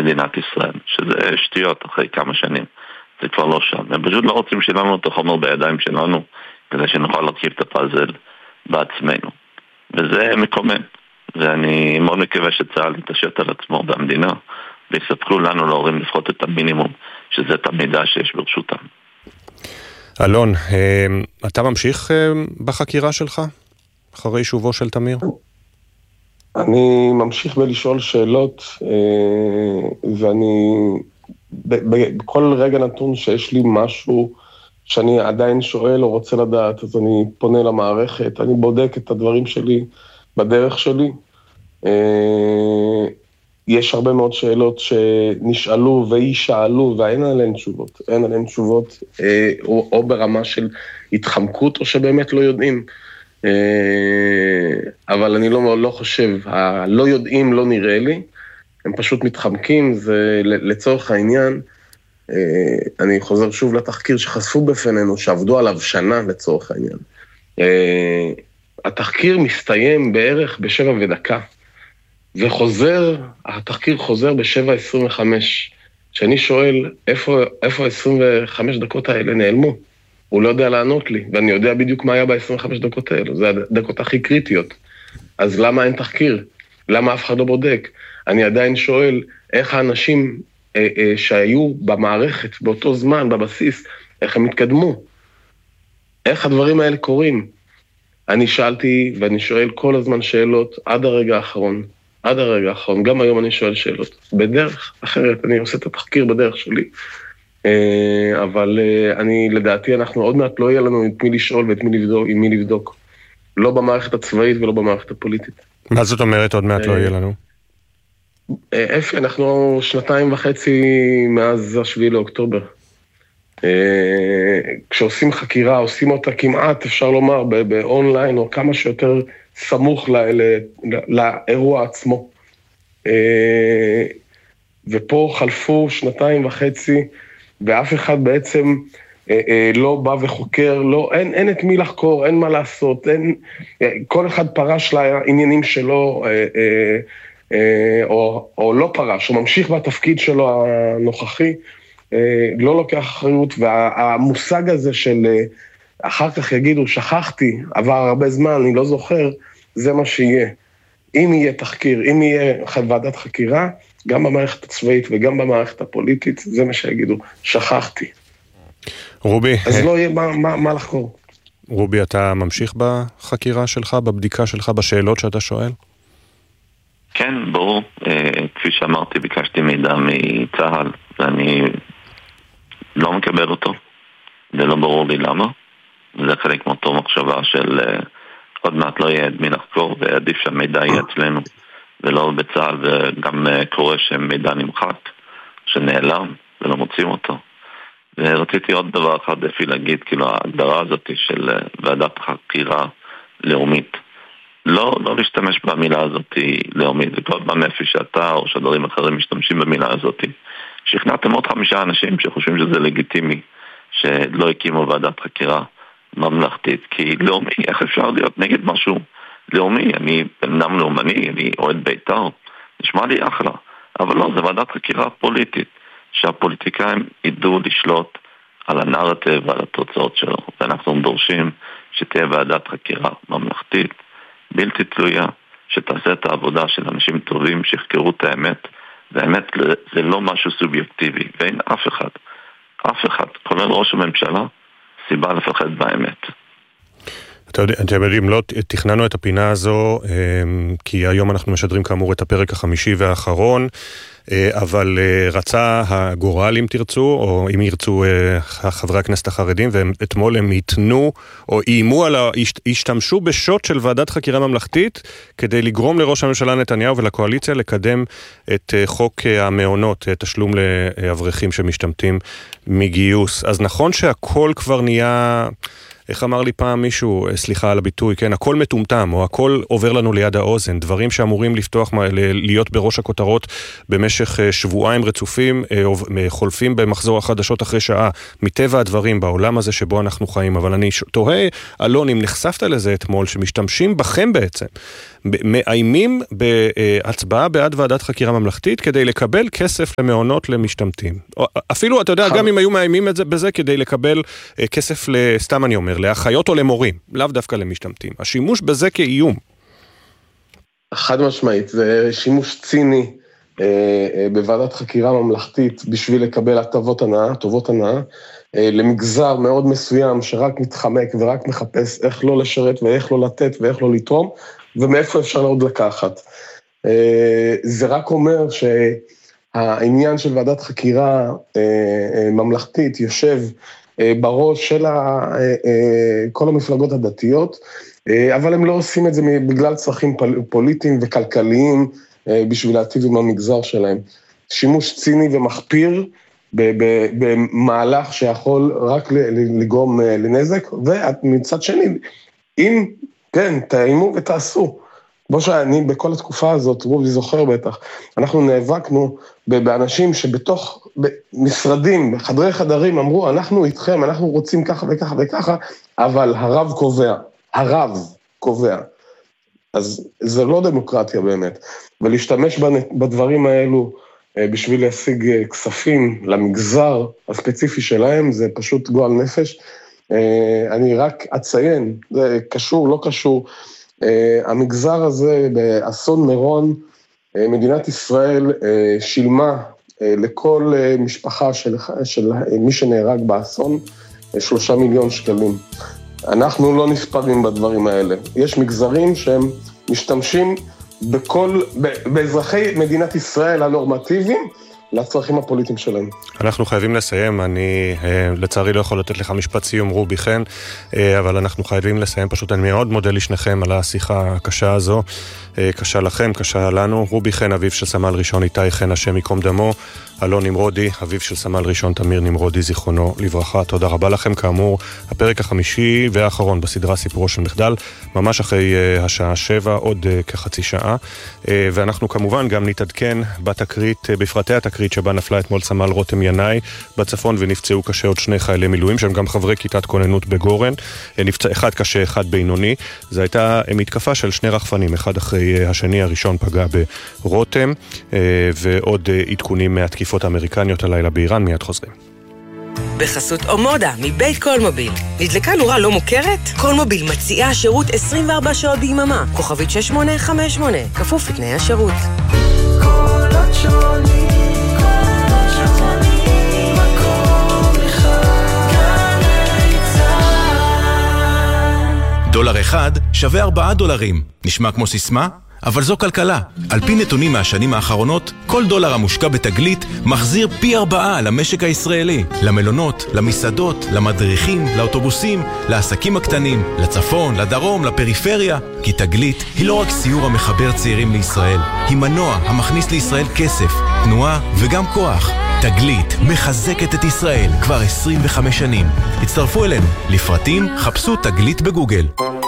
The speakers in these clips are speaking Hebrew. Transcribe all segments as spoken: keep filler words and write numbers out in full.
מדינת ישראל, שזה שטויות אחרי כמה שנים. זה כבר לא שם. הם פשוט לא רוצים שלנו את החומר בידיים שלנו, כדי שנוכל להרכיב את הפאזל בעצמנו. וזה מקומם. ואני מאוד מקווה שצה"ל יתעשת על עצמו במדינה, ויספקו לנו להורים לפחות את המינימום, שזה את המידע שיש ברשותם. אלון, אתה ממשיך בחקירה שלך, אחרי שובו של תמיר? אני ממשיך בלשאול שאלות, ואני, בכל רגע נתון שיש לי משהו שאני עדיין שואל או רוצה לדעת, אז אני פונה למערכת, אני בודק את הדברים שלי בדרך שלי. יש הרבה מאוד שאלות שנשאלו וישאלו, ואין עליהן תשובות. אין עליהן תשובות, או, או ברמה של התחמקות, או שבאמת לא יודעים. אבל אני לא, לא חושב, הלא יודעים לא נראה לי, הם פשוט מתחמקים, זה לצורך העניין, אני חוזר שוב לתחקיר שחשפו בפנינו, שעבדו עליו שנה לצורך העניין. התחקיר מסתיים בערך בשבע ודקה, וחוזר, התחקיר חוזר בשבע עשרים וחמש, שאני שואל, איפה, איפה ה-עשרים וחמש דקות האלה נעלמו? הוא לא יודע לענות לי, ואני יודע בדיוק מה היה ב-עשרים וחמש דקות האלה, זה הדקות הכי קריטיות. אז למה אין תחקיר? למה אף אחד לא בודק? אני עדיין שואל, איך האנשים אה, אה, שהיו במערכת, באותו זמן, בבסיס, איך הם התקדמו? איך הדברים האלה קורים? אני שאלתי, ואני שואל כל הזמן שאלות, עד הרגע האחרון, עד הרגע האחרון, גם היום אני שואל שאלות. בדרך אחרת, אני עושה את התחקיר בדרך שלי, אבל אני, לדעתי, אנחנו עוד מעט לא יהיה לנו את מי לשאול ואת מי לבדוק, עם מי לבדוק. לא במערכת הצבאית ולא במערכת הפוליטית. מה זאת אומרת עוד מעט לא יהיה לנו? איפה, אנחנו שנתיים וחצי מאז השביעי לאוקטובר. כשעושים חקירה, עושים אותה כמעט, אפשר לומר, באונליין, או כמה שיותר סמוך לאירוע עצמו. ופה חלפו שנתיים וחצי, ואף אחד בעצם אה, אה, לא בא וחוקר, לא, אין, אין את מי לחקור, אין מה לעשות, אין, כל אחד פרש לעניינים שלו, אה, אה, אה, או, או לא פרש, הוא ממשיך בתפקיד שלו הנוכחי, אה, לא לוקח אחריות, והמושג הזה של אה, אחר כך יגידו, שכחתי, עבר הרבה זמן, אני לא זוכר, זה מה שיהיה. אם יהיה תחקיר, אם יהיה ועדת חקירה, גם במערכת הצבאית וגם במערכת הפוליטית, זה מה שיגידו, שכחתי. רובי. אז לא יהיה מה, מה, מה לחקור. רובי, אתה ממשיך בחקירה שלך, בבדיקה שלך, בשאלות שאתה שואל? כן, ברור. כפי שאמרתי, ביקשתי מידע מצה"ל, ואני לא מקבל אותו. זה לא ברור לי למה. זה חלק מאותו מחשבה של עוד מעט לא יהיה מי לחקור, ועדיף שהמידע יהיה אצלנו. ולא בצה"ל, וגם קורה שמידע נמחק, שנעלם, ולא מוצאים אותו. ורציתי עוד דבר אחד אפי להגיד, כאילו ההגדרה הזאת של ועדת חקירה לאומית. לא, לא להשתמש במילה הזאת לאומית, זה כל פעם אפי שאתה או שדרים אחרים משתמשים במילה הזאת. שכנעתם עוד חמישה אנשים שחושבים שזה לגיטימי, שלא הקימו ועדת חקירה ממלכתית, כי לאומי, איך אפשר להיות נגד משהו? לאומי, אני בן אדם לאומני, אני אוהד בית"ר, נשמע לי אחלה, אבל לא, זה ועדת חקירה פוליטית, שהפוליטיקאים ידעו לשלוט על הנרטיב ועל התוצאות שלו, ואנחנו דורשים שתהיה ועדת חקירה ממלכתית, בלתי תלויה, שתעשה את העבודה של אנשים טובים, שיחקרו את האמת, והאמת זה לא משהו סובייקטיבי, ואין אף אחד, אף אחד, כולל ראש הממשלה, סיבה לפחד באמת. אתם יודעים, לא תכננו את הפינה הזו, כי היום אנחנו משדרים כאמור את הפרק החמישי והאחרון, אבל רצה הגורל אם תרצו, או אם ירצו חברי הכנסת החרדים, ואתמול הם יתנו, או איימו על, השתמשו בשוט של ועדת חקירה ממלכתית, כדי לגרום לראש הממשלה נתניהו ולקואליציה לקדם את חוק המעונות, תשלום לאברכים שמשתמטים מגיוס. אז נכון שהכל כבר נהיה איך אמר לי פעם מישהו, סליחה על הביטוי, כן, הכל מטומטם, או הכל עובר לנו ליד האוזן, דברים שאמורים לפתוח, להיות בראש הכותרות במשך שבועיים רצופים, חולפים במחזור החדשות אחרי שעה, מטבע הדברים בעולם הזה שבו אנחנו חיים. אבל אני תוהה, אלון, אם נחשפת לזה אתמול, שמשתמשים בכם בעצם, מאיימים בהצבעה בעד ועדת חקירה ממלכתית כדי לקבל כסף למעונות למשתמטים. אפילו, אתה יודע, גם אם היו מאיימים את זה בזה כדי לקבל כסף, סתם אני אומר, לאחיות או למורים, לאו דווקא למשתמטים. השימוש בזה כאיום. חד משמעית, זה שימוש ציני בוועדת חקירה ממלכתית בשביל לקבל הטבות הנאה, טובות הנאה, למגזר מאוד מסוים שרק מתחמק ורק מחפש איך לא לשרת ואיך לא לתת ואיך לא לתרום, ומאיפה אפשר עוד לקחת. זה רק אומר שהעניין של ועדת חקירה ממלכתית יושב בראש של כל המפלגות הדתיות, אבל הם לא עושים את זה בגלל צרכים פוליטיים וכלכליים בשביל להטיב עם המגזר שלהם. שימוש ציני ומחפיר במהלך שיכול רק לגרום לנזק, ומצד שני, אם, כן, תאימו ותעשו. כמו שאני בכל התקופה הזאת, רובי זוכר בטח, אנחנו נאבקנו באנשים שבתוך משרדים, בחדרי חדרים, אמרו, אנחנו איתכם, אנחנו רוצים ככה וככה וככה, אבל הרב קובע, הרב קובע. אז זה לא דמוקרטיה באמת. ולהשתמש בדברים האלו, בשביל להשיג כספים למגזר הספציפי שלהם, זה פשוט גועל נפש. אני רק אציין, זה קשור, לא קשור, המגזר הזה באסון מירון, מדינת ישראל שילמה לכל משפחה של, של מי שנהרג באסון, שלושה מיליון שקלים. אנחנו לא נספרים בדברים האלה. יש מגזרים שהם משתמשים בכל, באזרחי מדינת ישראל הנורמטיביים, לצרכים הפוליטיים שלהם. אנחנו חייבים לסיים, אני לצערי לא יכול לתת לך משפט סיום רובי חן, אבל אנחנו חייבים לסיים, פשוט אני מאוד מודה לשניכם על השיחה הקשה הזו, קשה לכם, קשה לנו. רובי חן, אביו של סמל ראשון איתי חן, השם יקום דמו, אלון נמרודי, אביו של סמל ראשון תמיר נמרודי, זיכרונו לברכה. תודה רבה לכם. כאמור, הפרק החמישי והאחרון בסדרה סיפורו של מחדל, ממש אחרי השעה שבע, עוד כחצי שעה, ואנחנו כמובן גם נתעדכן בתקרית, בפרטי התקרית שבה נפלה אתמול סמל רותם ינאי בצפון ונפצעו קשה עוד שני חיילי מילואים שהם גם חברי כיתת כוננות בגורן, נפצע אחד קשה, אחד בינוני. זו הייתה מתקפה של שני רחפנים, אחד אחרי השני, הראשון פגע ברותם, ועוד עדכונים מהתקיפות האמריקניות הלילה באיראן. מיד חוזרים. בחסות אומודה מבית קולמוביל. נדלקה נורה לא מוכרת? קולמוביל מציעה שירות עשרים וארבע שעות ביממה. כוכבית שש שמונה חמש שמונה. כפוף לתנאי השירות. קולות שונים, קולות שונים, מקום אחד, גלי צהל. דולר אחד שווה ארבעה דולרים. נשמע כמו סיסמה? אבל זו כלכלה. על פי נתונים מהשנים האחרונות, כל דולר המושקע בתגלית מחזיר פי ארבעה למשק הישראלי. למלונות, למסעדות, למדריכים, לאוטובוסים, לעסקים הקטנים, לצפון, לדרום, לפריפריה. כי תגלית היא לא רק סיור המחבר צעירים לישראל, היא מנוע המכניס לישראל כסף, תנועה וגם כוח. תגלית מחזקת את ישראל כבר עשרים וחמש שנים. הצטרפו אלינו. לפרטים חפשו תגלית בגוגל.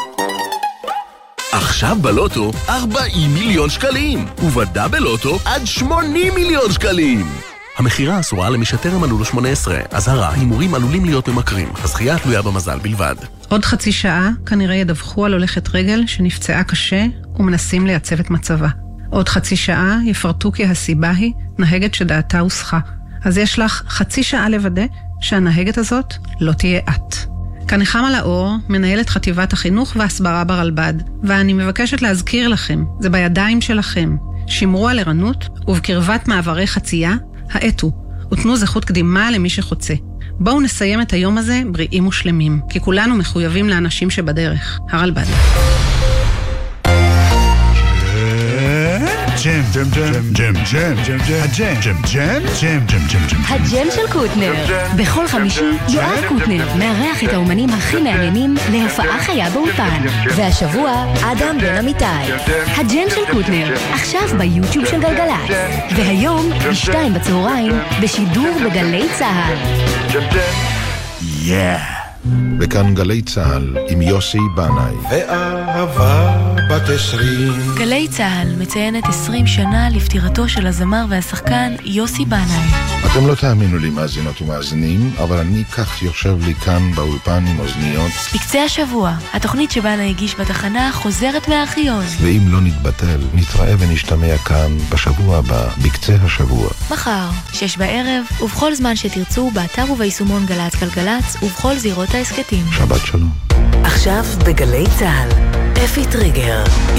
עכשיו בלוטו ארבעים מיליון שקלים, ובדאבל לוטו עד שמונים מיליון שקלים. המחירה אסורה למי שטרם מלאו לו שמונה עשרה. אזהרה, הימורים עלולים להיות ממכרים. הזכייה תלויה במזל בלבד. עוד חצי שעה כנראה ידווחו על הולכת רגל שנפצעה קשה ומנסים לייצב את מצבה. עוד חצי שעה יפרטו כי הסיבה היא נהגת שדעתה הוסחה. אז יש לך חצי שעה לוודא שהנהגת הזאת לא תהיה את. כאן נחמה לאור, מנהלת חטיבת החינוך והסברה ברלב"ד, ואני מבקשת להזכיר לכם, זה בידיים שלכם. שמרו על ערנות ובקרבת מעברי חצייה, האטו, ותנו זכות קדימה למי שחוצה. בואו נסיים את היום הזה בריאים ושלמים, כי כולנו מחויבים לאנשים שבדרך. הרלב"ד. ג'ם, ג'ם, ג'ם, ג'ם, ג'ם, ג'ם, הג'ם, ג'ם, ג'ם, ג'ם, ג'ם, ג'ם, ג'ם. הג'ם של קוטנר. בכל חמישי יואב קוטנר מארח את האומנים הכי מעניינים להופעה חיה באולפן. והשבוע אדם בן אמיתי. הג'ם של קוטנר, עכשיו ביוטיוב של גלגלצ. והיום בשתיים בצהריים בשידור בגלי צהל. Yeah. וכאן גלי צהל עם יוסי בנאי. ואהבה בת עשרים. גלי צהל מציינת עשרים שנה לפטירתו של הזמר והשחקן יוסי בנאי. אתם לא תאמינו לי מאזינות ומאזינים, אבל אני כך יושב לי כאן באולפן עם אוזניות. בקצה השבוע, התוכנית שבנאי הגיש בתחנה חוזרת מהארכיון. ואם לא נתבטל, נתראה ונשתמע כאן בשבוע הבא, בקצה השבוע. מחר, שש בערב, ובכל זמן שתרצו, באתר וביישומון גלץ גלגלץ, ובכל זירות העסקתים. שבת שלום. עכשיו בגלי צהל, אפי טריגר,